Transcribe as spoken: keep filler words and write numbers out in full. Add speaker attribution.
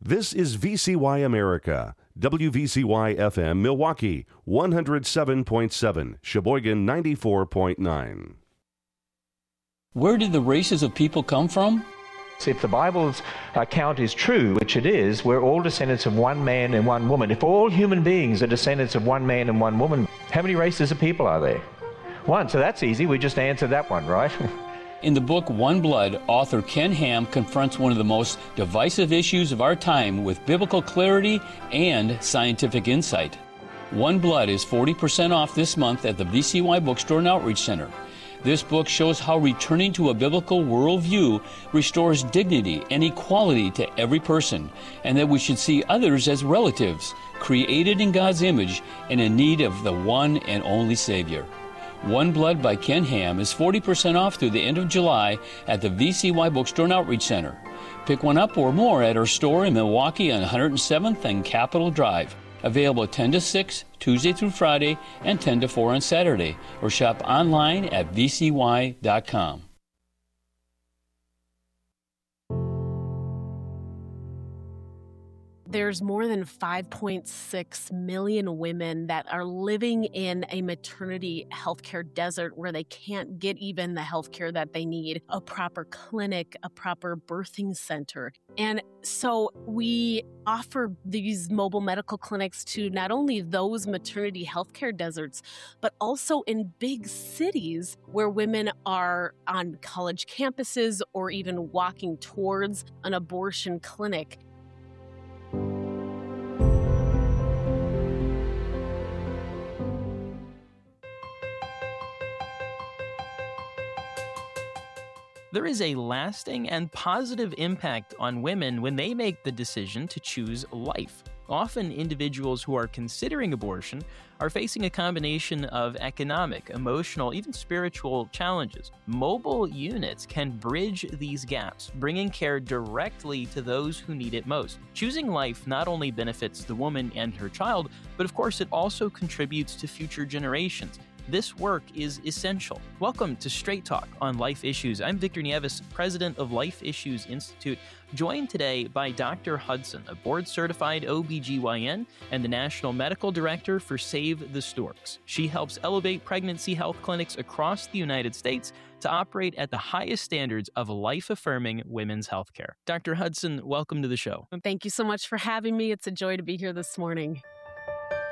Speaker 1: This is V C Y America, W V C Y F M Milwaukee, one oh seven point seven, Sheboygan ninety-four point nine.
Speaker 2: Where did the races of people come from?
Speaker 3: If the Bible's account is true, which it is, we're all descendants of one man and one woman. If all human beings are descendants of one man and one woman, how many races of people are there? One. So that's easy. We just answered that one, right?
Speaker 2: In the book One Blood, author Ken Ham confronts one of the most divisive issues of our time with biblical clarity and scientific insight. One Blood is forty percent off this month at the V C Y Bookstore and Outreach Center. This book shows how returning to a biblical worldview restores dignity and equality to every person, and that we should see others as relatives, created in God's image and in need of the one and only Savior. One Blood by Ken Ham is forty percent off through the end of July at the V C Y Bookstore and Outreach Center. Pick one up or more at our store in Milwaukee on one hundred seventh and Capitol Drive. Available ten to six, Tuesday through Friday, and ten to four on Saturday. Or shop online at v c y dot com.
Speaker 4: There's more than five point six million women that are living in a maternity healthcare desert where they can't get even the healthcare that they need, a proper clinic, a proper birthing center. And so we offer these mobile medical clinics to not only those maternity healthcare deserts, but also in big cities where women are on college campuses or even walking towards an abortion clinic.
Speaker 5: There is a lasting and positive impact on women when they make the decision to choose life. Often, individuals who are considering abortion are facing a combination of economic, emotional, even spiritual challenges. Mobile units can bridge these gaps, bringing care directly to those who need it most. Choosing life not only benefits the woman and her child, but of course it also contributes to future generations. This work is essential. Welcome to Straight Talk on Life Issues. I'm Victor Nieves, president of Life Issues Institute, joined today by Doctor Hudson, a board-certified O B G Y N and the National Medical Director for Save the Storks. She helps elevate pregnancy health clinics across the United States to operate at the highest standards of life-affirming women's healthcare. Doctor Hudson, welcome to the show.
Speaker 4: Thank you so much for having me. It's a joy to be here this morning.